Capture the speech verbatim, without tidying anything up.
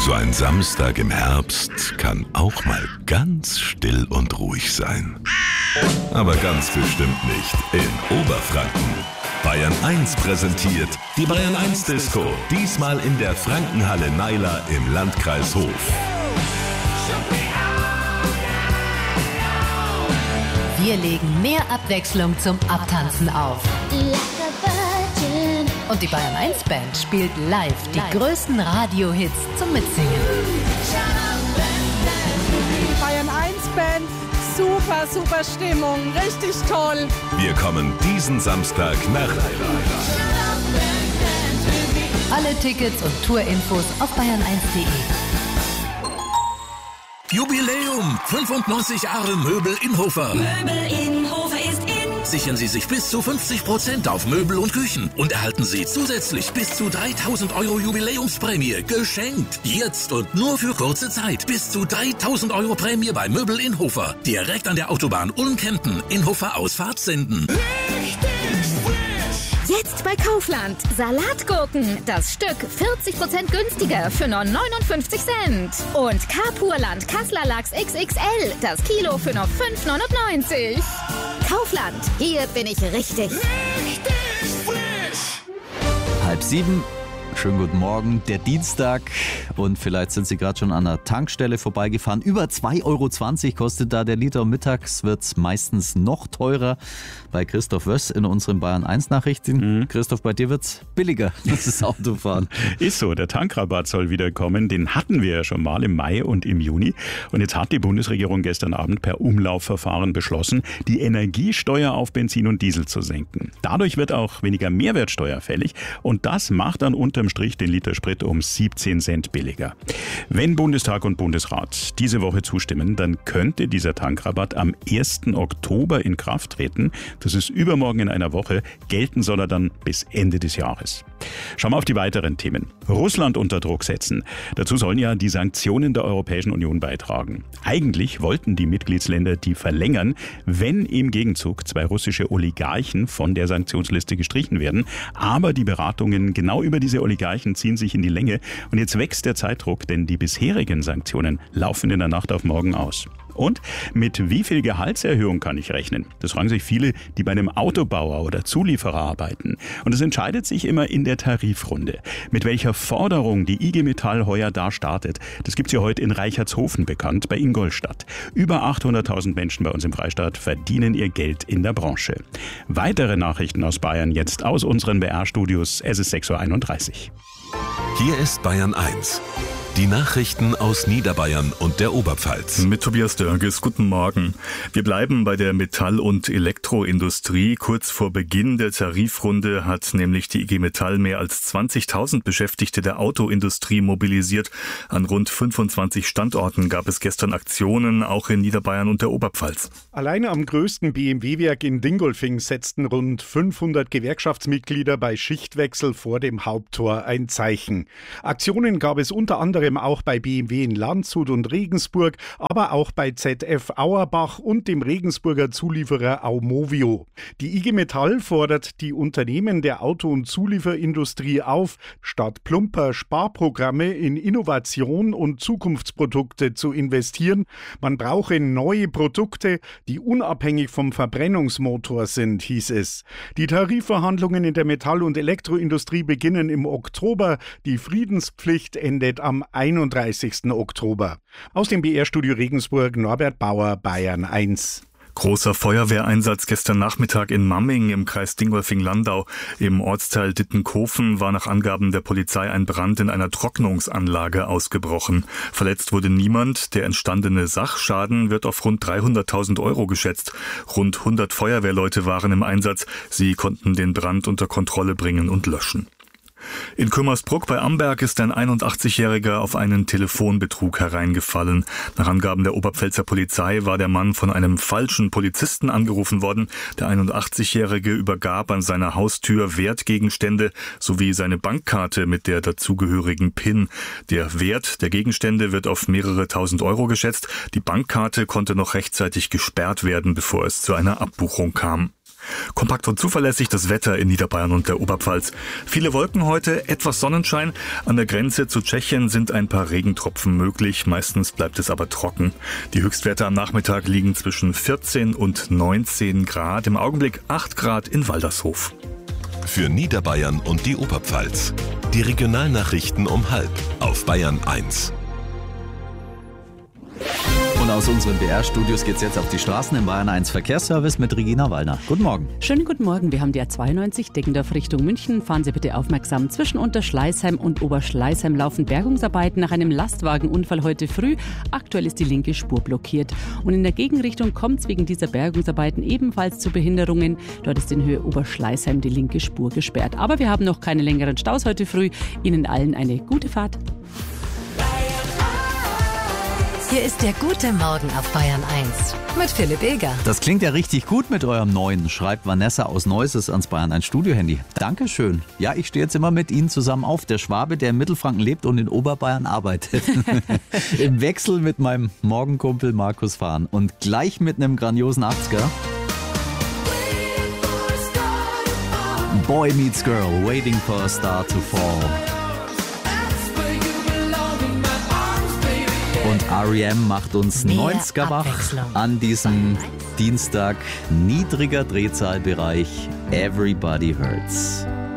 So ein Samstag im Herbst kann auch mal ganz still und ruhig sein. Aber ganz bestimmt nicht in Oberfranken. Bayern eins präsentiert die Bayern eins Disco. Diesmal in der Frankenhalle Naila im Landkreis Hof. Wir legen mehr Abwechslung zum Abtanzen auf. Und die Bayern eins Band spielt live die größten Radiohits zum Mitsingen. Bayern eins Band, super, super Stimmung, richtig toll. Wir kommen diesen Samstag nach Naila. Alle Tickets und Tourinfos auf bayern eins punkt de. Jubiläum! fünfundneunzig Jahre Möbel Inhofer. Möbel Inhofer ist in. Sichern Sie sich bis zu fünfzig Prozent auf Möbel und Küchen und erhalten Sie zusätzlich bis zu dreitausend Euro Jubiläumsprämie geschenkt. Jetzt und nur für kurze Zeit. Bis zu dreitausend Euro Prämie bei Möbel Inhofer. Direkt an der Autobahn Ulm-Kempten. Inhofer Ausfahrt Senden. Jetzt bei Kaufland. Salatgurken. Das Stück vierzig Prozent günstiger für nur neunundfünfzig Cent. Und Carpurland Kassler Lachs X X L. Das Kilo für nur fünf neunundneunzig. Kaufland. Hier bin ich richtig. Richtig frisch. Halb sieben. Schönen guten Morgen, der Dienstag, und vielleicht sind Sie gerade schon an der Tankstelle vorbeigefahren. Über zwei Euro zwanzig kostet da der Liter. Mittags wird es meistens noch teurer. Bei Christoph Wöss in unseren Bayern eins Nachrichten. Mhm. Christoph, bei dir wird es billiger, das Autofahren. Ist so, der Tankrabatt soll wieder kommen. Den hatten wir ja schon mal im Mai und im Juni. Und jetzt hat die Bundesregierung gestern Abend per Umlaufverfahren beschlossen, die Energiesteuer auf Benzin und Diesel zu senken. Dadurch wird auch weniger Mehrwertsteuer fällig, und das macht dann unterm Strich den Liter Sprit um siebzehn Cent billiger. Wenn Bundestag und Bundesrat diese Woche zustimmen, dann könnte dieser Tankrabatt am ersten Oktober in Kraft treten. Das ist übermorgen in einer Woche. Gelten soll er dann bis Ende des Jahres. Schauen wir auf die weiteren Themen. Russland unter Druck setzen. Dazu sollen ja die Sanktionen der Europäischen Union beitragen. Eigentlich wollten die Mitgliedsländer die verlängern, wenn im Gegenzug zwei russische Oligarchen von der Sanktionsliste gestrichen werden. Aber die Beratungen genau über diese Oligarchen ziehen sich in die Länge. Und jetzt wächst der Zeitdruck, denn die bisherigen Sanktionen laufen in der Nacht auf morgen aus. Und mit wie viel Gehaltserhöhung kann ich rechnen? Das fragen sich viele, die bei einem Autobauer oder Zulieferer arbeiten. Und es entscheidet sich immer in der Tarifrunde. Mit welcher Forderung die I G Metall heuer da startet, das gibt's ja heute in Reichertshofen bekannt, bei Ingolstadt. Über achthunderttausend Menschen bei uns im Freistaat verdienen ihr Geld in der Branche. Weitere Nachrichten aus Bayern jetzt aus unseren B R-Studios. Es ist sechs Uhr einunddreißig. Hier ist Bayern eins. Die Nachrichten aus Niederbayern und der Oberpfalz. Mit Tobias Dörges, guten Morgen. Wir bleiben bei der Metall- und Elektroindustrie. Kurz vor Beginn der Tarifrunde hat nämlich die I G Metall mehr als zwanzigtausend Beschäftigte der Autoindustrie mobilisiert. An rund fünfundzwanzig Standorten gab es gestern Aktionen, auch in Niederbayern und der Oberpfalz. Alleine am größten B M W-Werk in Dingolfing setzten rund fünfhundert Gewerkschaftsmitglieder bei Schichtwechsel vor dem Haupttor ein Zeichen. Aktionen gab es unter anderem auch bei B M W in Landshut und Regensburg, aber auch bei Z F Auerbach und dem Regensburger Zulieferer Aumovio. Die I G Metall fordert die Unternehmen der Auto- und Zulieferindustrie auf, statt plumper Sparprogramme in Innovation und Zukunftsprodukte zu investieren. Man brauche neue Produkte, die unabhängig vom Verbrennungsmotor sind, hieß es. Die Tarifverhandlungen in der Metall- und Elektroindustrie beginnen im Oktober. Die Friedenspflicht endet am einunddreißigsten Oktober. Aus dem B R-Studio Regensburg, Norbert Bauer, Bayern eins. Großer Feuerwehreinsatz gestern Nachmittag in Mamming im Kreis Dingolfing-Landau. Im Ortsteil Dittenkofen war nach Angaben der Polizei ein Brand in einer Trocknungsanlage ausgebrochen. Verletzt wurde niemand. Der entstandene Sachschaden wird auf rund dreihunderttausend Euro geschätzt. Rund hundert Feuerwehrleute waren im Einsatz. Sie konnten den Brand unter Kontrolle bringen und löschen. In Kümmersbruck bei Amberg ist ein einundachtzigjähriger auf einen Telefonbetrug hereingefallen. Nach Angaben der Oberpfälzer Polizei war der Mann von einem falschen Polizisten angerufen worden. Der einundachtzigjährige übergab an seiner Haustür Wertgegenstände sowie seine Bankkarte mit der dazugehörigen PIN. Der Wert der Gegenstände wird auf mehrere tausend Euro geschätzt. Die Bankkarte konnte noch rechtzeitig gesperrt werden, bevor es zu einer Abbuchung kam. Kompakt und zuverlässig das Wetter in Niederbayern und der Oberpfalz. Viele Wolken heute, etwas Sonnenschein. An der Grenze zu Tschechien sind ein paar Regentropfen möglich. Meistens bleibt es aber trocken. Die Höchstwerte am Nachmittag liegen zwischen vierzehn und neunzehn Grad. Im Augenblick acht Grad in Waldershof. Für Niederbayern und die Oberpfalz. Die Regionalnachrichten um halb auf Bayern eins. Und aus unseren B R-Studios geht's jetzt auf die Straßen im Bayern eins Verkehrsservice mit Regina Wallner. Guten Morgen. Schönen guten Morgen. Wir haben die A zweiundneunzig Deggendorf Richtung München. Fahren Sie bitte aufmerksam. Zwischen Unterschleißheim und Oberschleißheim laufen Bergungsarbeiten nach einem Lastwagenunfall heute früh. Aktuell ist die linke Spur blockiert. Und in der Gegenrichtung kommt es wegen dieser Bergungsarbeiten ebenfalls zu Behinderungen. Dort ist in Höhe Oberschleißheim die linke Spur gesperrt. Aber wir haben noch keine längeren Staus heute früh. Ihnen allen eine gute Fahrt. Hier ist der gute Morgen auf Bayern eins mit Philipp Eger. Das klingt ja richtig gut mit eurem neuen, schreibt Vanessa aus Neusses ans Bayern eins Studio-Handy. Dankeschön. Ja, ich stehe jetzt immer mit Ihnen zusammen auf. Der Schwabe, der in Mittelfranken lebt und in Oberbayern arbeitet. Im Wechsel mit meinem Morgenkumpel Markus fahren. Und gleich mit einem grandiosen achtziger. Boy Meets Girl, Waiting for a Star to Fall. Und R E M macht uns Mehr neunziger wach Abwechslung. an diesem Dienstag. Niedriger Drehzahlbereich. Everybody Hurts.